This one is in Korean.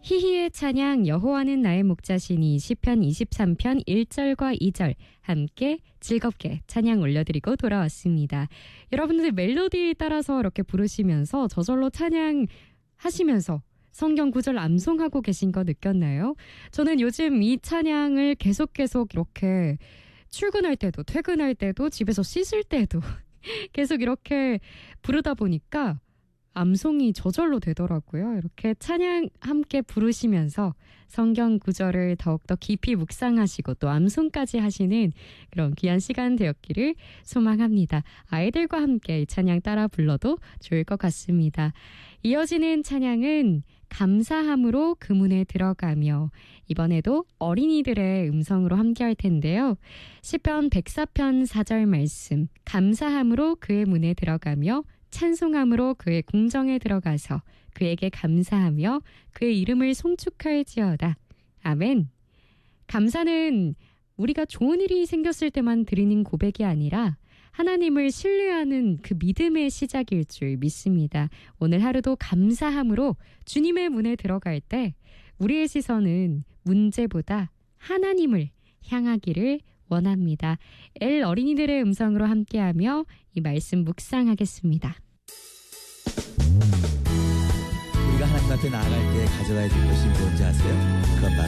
희희의 찬양 여호와는 나의 목자시니 시편 23편 1절과 2절 함께 즐겁게 찬양 올려드리고 돌아왔습니다. 여러분들 멜로디 따라서 이렇게 부르시면서 저절로 찬양 하시면서 성경 구절 암송하고 계신 거 느꼈나요? 저는 요즘 이 찬양을 계속 이렇게 출근할 때도 퇴근할 때도 집에서 씻을 때도 계속 이렇게 부르다 보니까 암송이 저절로 되더라고요. 이렇게 찬양 함께 부르시면서 성경 구절을 더욱더 깊이 묵상하시고 또 암송까지 하시는 그런 귀한 시간 되었기를 소망합니다. 아이들과 함께 이 찬양 따라 불러도 좋을 것 같습니다. 이어지는 찬양은 감사함으로 그 문에 들어가며, 이번에도 어린이들의 음성으로 함께 할 텐데요. 시편 104편 4절 말씀, 감사함으로 그의 문에 들어가며 찬송함으로 그의 궁정에 들어가서 그에게 감사하며 그의 이름을 송축할지어다. 아멘. 감사는 우리가 좋은 일이 생겼을 때만 드리는 고백이 아니라 하나님을 신뢰하는 그 믿음의 시작일 줄 믿습니다. 오늘 하루도 감사함으로 주님의 문에 들어갈 때 우리의 시선은 문제보다 하나님을 향하기를 원합니다. 엘 어린이들의 음성으로 함께하며 이 말씀 묵상하겠습니다. 우리가 하나님 앞에 나아갈 때 가져가야 될 것이 뭔지 아세요? 그건 바로